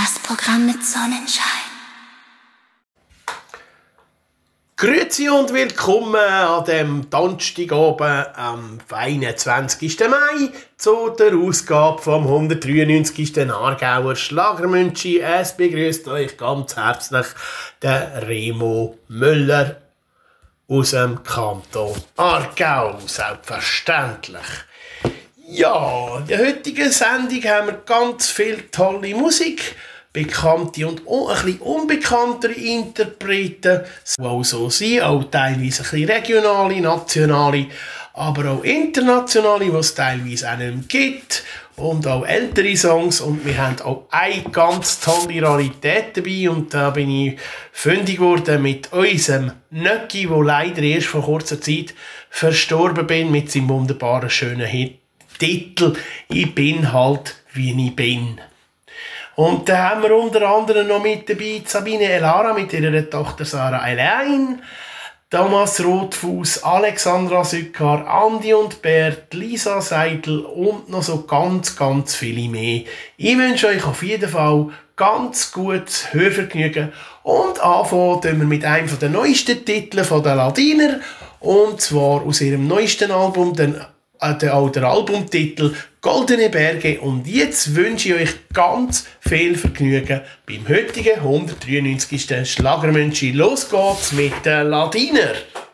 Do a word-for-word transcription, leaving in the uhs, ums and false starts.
Das Programm mit Sonnenschein. Grüezi und willkommen an dem Donnerstagabend am einundzwanzigsten Mai zu der Ausgabe vom hundertdreiundneunzigsten Aargauer Schlagermünchi. Es begrüßt euch ganz herzlich der Remo Müller aus dem Kanton Aargau, selbstverständlich. Ja, in der heutigen Sendung haben wir ganz viel tolle Musik. Bekannte und auch ein bisschen unbekanntere Interpreten, die auch so sind, auch teilweise ein bisschen regionale, nationale, aber auch internationale, die es teilweise auch nicht mehr gibt, und auch ältere Songs, und wir haben auch eine ganz tolle Rarität dabei, und da bin ich fündig geworden mit unserem Nöcki, der leider erst vor kurzer Zeit verstorben bin, mit seinem wunderbaren, schönen Hit Titel «Ich bin halt, wie ich bin». Und da haben wir unter anderem noch mit dabei Sabine Elara mit ihrer Tochter Sarah Elaine, Thomas Rotfuß, Alexandra Sückar, Andi und Bert, Lisa Seidel und noch so ganz, ganz viele mehr. Ich wünsche euch auf jeden Fall ganz gutes Hörvergnügen und anfangen wir mit einem der neuesten Titel von der Ladiner, und zwar aus ihrem neuesten Album, den Der, auch der Albumtitel «Goldene Berge». Und jetzt wünsche ich euch ganz viel Vergnügen beim heutigen hundertdreiundneunzigsten Schlagermünchi. Los geht's mit der Ladiner.